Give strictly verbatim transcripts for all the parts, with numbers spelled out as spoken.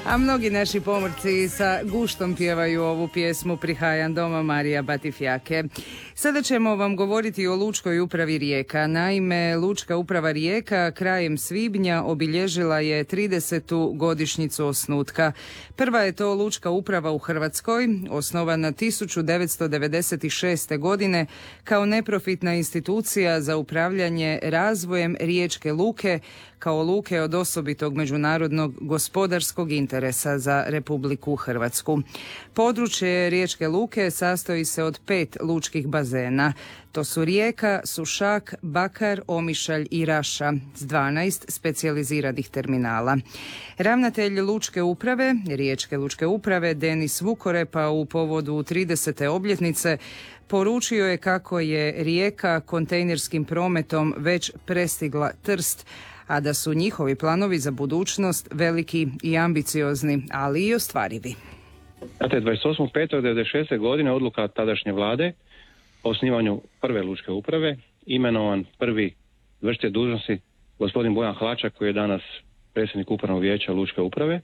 A mnogi naši pomorci sa guštom pjevaju ovu pjesmu Prihajan doma Marija Batifjake. Sada ćemo vam govoriti o Lučkoj upravi Rijeka. Naime, Lučka uprava Rijeka krajem svibnja obilježila je tridesetu godišnjicu osnutka. Prva je to lučka uprava u Hrvatskoj, osnovana tisuću devetsto devedeset šeste. godine kao neprofitna institucija za upravljanje razvojem riječke luke, kao luke od osobitog međunarodnog gospodarskog interesa za Republiku Hrvatsku. Područje riječke luke sastoji se od pet lučkih bazena. To su Rijeka, Sušak, Bakar, Omišalj i Raša s dvanaest specijaliziranih terminala. Ravnatelj Lučke uprave, Riječke lučke uprave, Denis Vukorepa u povodu tridesete obljetnice poručio je kako je Rijeka kontejnerskim prometom već prestigla Trst, a da su njihovi planovi za budućnost veliki i ambiciozni, ali i ostvarivi. Znate, dvadeset osmog petog devedeset šeste. godine odluka tadašnje vlade o osnivanju prve lučke uprave, imenovan prvi vršitelj dužnosti gospodin Bojan Hlačak, koji je danas predsjednik upravnog vijeća Lučke uprave.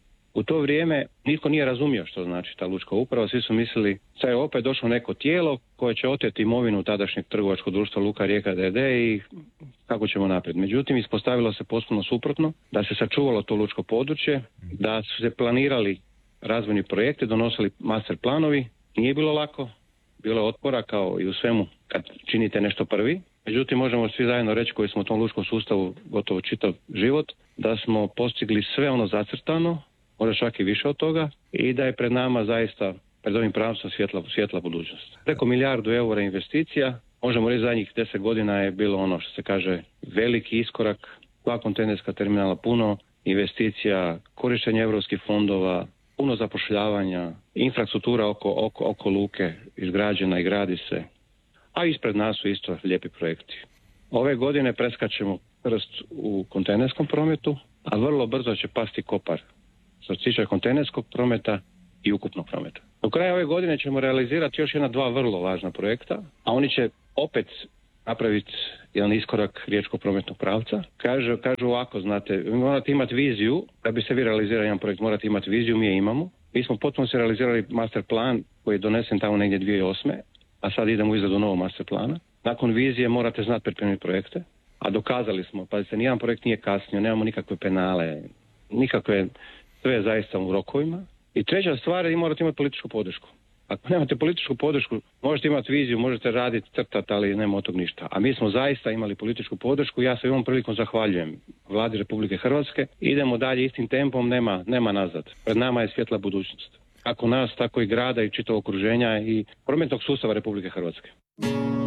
U to vrijeme nitko nije razumio što znači ta lučka uprava, svi su mislili da je opet došlo neko tijelo koje će oteti imovinu tadašnjeg trgovačkog društva Luka Rijeka d d. i kako ćemo naprijed. Međutim, ispostavilo se potpuno suprotno, da se sačuvalo to lučko područje, da su se planirali razvojni projekti, donosili master planovi, nije bilo lako, bilo je otpora kao i u svemu kad činite nešto prvi. Međutim, možemo svi zajedno reći koji smo u tom lučkom sustavu gotovo čitav život, da smo postigli sve ono zacrtano, možda čak i više od toga, i da je pred nama zaista, pred ovim pravcom svjetla, svjetla budućnost. Preko milijardu eura investicija, možemo reći zadnjih deset godina je bilo ono što se kaže veliki iskorak, dva kontejnerska terminala, puno investicija, korištenje europskih fondova, puno zapošljavanja, infrastruktura oko, oko, oko luke izgrađena i gradi se, a ispred nas su isto lijepi projekti. Ove godine preskačemo prst u kontejnerskom prometu, a vrlo brzo će pasti kopar što se tiče kontejnerskog prometa i ukupnog prometa. Do kraja ove godine ćemo realizirati još jedna dva vrlo važna projekta, a oni će opet napraviti jedan iskorak riječkog prometnog pravca. Kažu, kažu ovako, znate, vi morate imati viziju, da bi se vi realizirali jedan projekt, morate imati viziju, mi je imamo. Mi smo potpuno se realizirali master plan koji je donesen tamo negdje dvije tisuće osme. a sad idemo u izradu novog master plana. Nakon vizije morate znati pripremiti projekte, a dokazali smo, pazite, nijedan projekt nije kasnio, nemamo nikakve penale, nikakve, sve je zaista u rokovima. I treća stvar je, morate imati političku podršku. Ako nemate političku podršku, možete imati viziju, možete raditi, crtati, ali nema od tog ništa. A mi smo zaista imali političku podršku. Ja se ovom prilikom zahvaljujem Vladi Republike Hrvatske. Idemo dalje istim tempom, nema, nema nazad. Pred nama je svjetla budućnost. Kako nas, tako i grada i čitavog okruženja i prometnog sustava Republike Hrvatske.